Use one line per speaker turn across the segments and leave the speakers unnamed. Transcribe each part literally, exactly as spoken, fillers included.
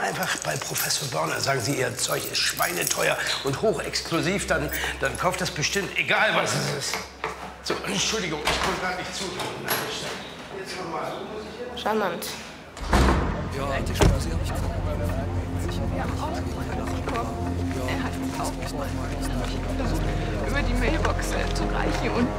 einfach bei Professor Börner. Sagen Sie, Ihr Zeug ist schweineteuer und hochexklusiv. Dann, dann kauft das bestimmt, egal was es ist. So, Entschuldigung, ich konnte gerade nicht zuhören. Jetzt nochmal.
Charmant.
Ja, alte Spaß, hab ich gesagt.
Wir haben auch bekommen. Er hat auch mal über die Mailbox äh, zu reichen und...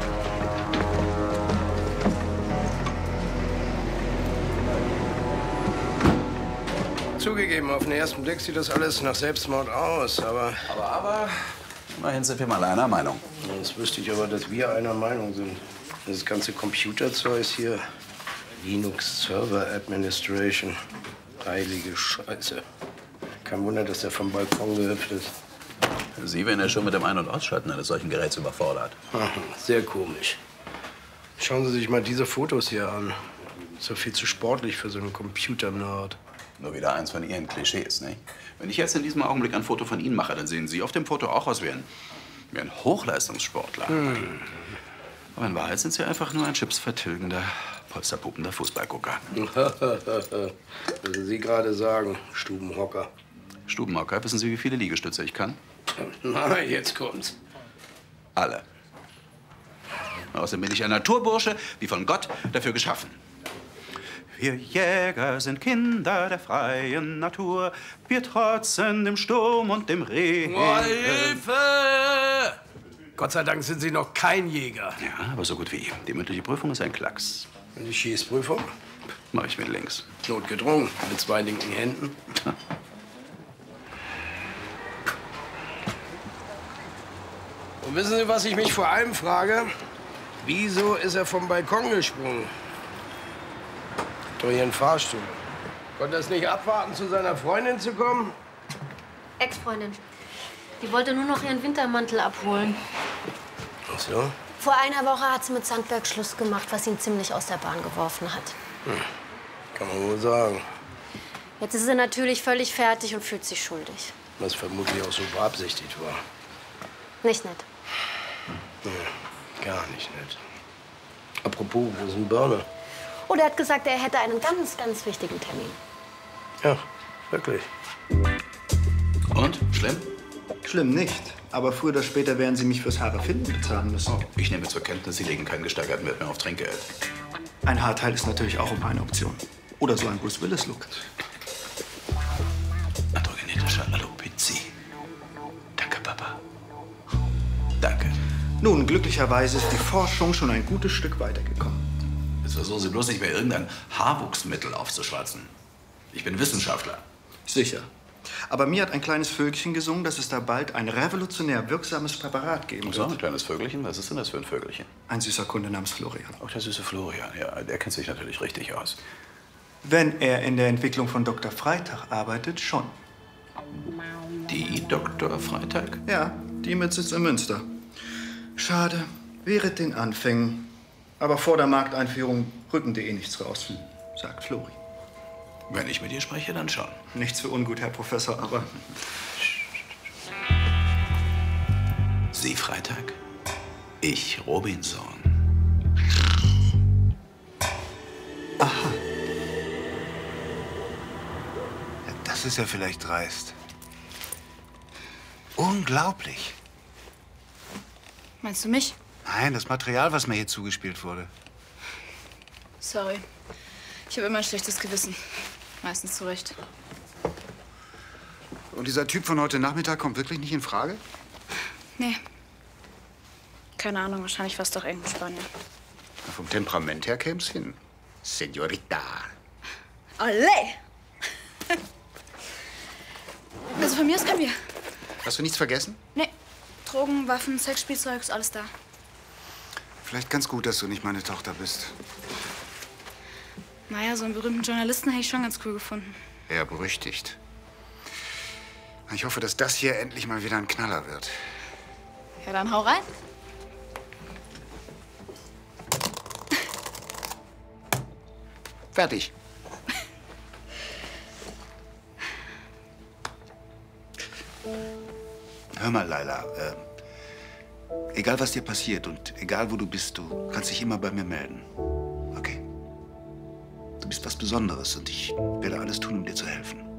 Zugegeben, auf den ersten Blick sieht das alles nach Selbstmord aus, aber...
Aber, aber, immerhin sind wir mal einer Meinung.
Jetzt wüsste ich aber, dass wir einer Meinung sind. Das ganze Computerzeug hier, Linux Server Administration, heilige Scheiße. Kein Wunder, dass der vom Balkon gehüpft ist.
Sie werden ja schon mit dem Ein- und Ausschalten eines solchen Geräts überfordert.
Sehr komisch. Schauen Sie sich mal diese Fotos hier an. Ist doch viel zu sportlich für so einen Computer-Nerd.
Nur wieder eins von Ihren Klischees, ne? Wenn ich jetzt in diesem Augenblick ein Foto von Ihnen mache, dann sehen Sie auf dem Foto auch aus wie ein, wie ein Hochleistungssportler. Hm. Aber in Wahrheit sind Sie einfach nur ein chipsvertilgender, polsterpupender Fußballgucker.
Was Sie gerade sagen, Stubenhocker.
Stubenhocker, wissen Sie, wie viele Liegestütze ich kann?
Na, jetzt kommt's.
Alle. Außerdem bin ich ein Naturbursche, wie von Gott dafür geschaffen. Wir Jäger sind Kinder der freien Natur. Wir trotzen dem Sturm und dem Regen.
Oh, Hilfe! Gott sei Dank sind Sie noch kein Jäger.
Ja, aber so gut wie. Die mündliche Prüfung ist ein Klacks.
Und die Schießprüfung?
Mach ich mit links.
Notgedrungen, mit zwei linken Händen. Und wissen Sie, was ich mich vor allem frage? Wieso ist er vom Balkon gesprungen? Doch hier ein Fahrstuhl. Konnte er es nicht abwarten, zu seiner Freundin zu kommen?
Ex-Freundin. Die wollte nur noch ihren Wintermantel abholen.
Ach so?
Vor einer Woche hat sie mit Sandberg Schluss gemacht, was ihn ziemlich aus der Bahn geworfen hat.
Hm. Kann man wohl sagen.
Jetzt ist sie natürlich völlig fertig und fühlt sich schuldig.
Was vermutlich auch so beabsichtigt war.
Nicht nett.
Nee, gar nicht nett. Apropos, wo ist ein Börner?
Und er hat gesagt, er hätte einen ganz, ganz wichtigen Termin.
Ja, wirklich.
Und? Schlimm?
Schlimm nicht. Aber früher oder später werden Sie mich fürs Haare finden bezahlen müssen.
Oh, ich nehme zur Kenntnis, Sie legen keinen gesteigerten Wert mehr auf Trinkgeld.
Ein Haarteil ist natürlich auch immer eine Option. Oder so ein Bruce Willis-Look.
Androgenetischer Alopecia. Danke, Papa. Danke.
Nun, glücklicherweise ist die Forschung schon ein gutes Stück weitergekommen.
Jetzt versuchen Sie bloß nicht mehr irgendein Haarwuchsmittel aufzuschwatzen. Ich bin Wissenschaftler.
Sicher. Aber mir hat ein kleines Vögelchen gesungen, dass es da bald ein revolutionär wirksames Präparat geben
Ach so,
wird.
ein kleines Vögelchen? Was ist denn das für ein Vögelchen?
Ein süßer Kunde namens Florian.
Auch der süße Florian, ja. Der kennt sich natürlich richtig aus.
Wenn er in der Entwicklung von Doktor Freitag arbeitet, schon.
Die Doktor Freitag?
Ja, die mit Sitz in Münster. Schade, während den Anfängen. Aber vor der Markteinführung rücken dir eh nichts raus, sagt Flori.
Wenn ich mit ihr spreche, dann schon.
Nichts für ungut, Herr Professor, aber...
Sie Freitag, ich Robinson.
Aha. Ja, das ist ja vielleicht dreist. Unglaublich.
Meinst du mich?
Nein, das Material, was mir hier zugespielt wurde.
Sorry. Ich habe immer ein schlechtes Gewissen. Meistens zu Recht.
Und dieser Typ von heute Nachmittag kommt wirklich nicht in Frage?
Nee. Keine Ahnung, wahrscheinlich fast doch irgendein Spanier.
Na, vom Temperament her käme es hin. Senorita.
Olé! Also von mir aus können wir.
Hast du nichts vergessen?
Nee. Drogen, Waffen, Sexspielzeug, ist alles da.
Vielleicht ganz gut, dass du nicht meine Tochter bist.
Naja, so einen berühmten Journalisten hätte ich schon ganz cool gefunden.
Eher berüchtigt. Ich hoffe, dass das hier endlich mal wieder ein Knaller wird.
Ja, dann hau rein.
Fertig. Hör mal, Laila. Äh, egal, was dir passiert und egal, wo du bist, du kannst dich immer bei mir melden. Okay? Du bist was Besonderes und ich werde alles tun, um dir zu helfen.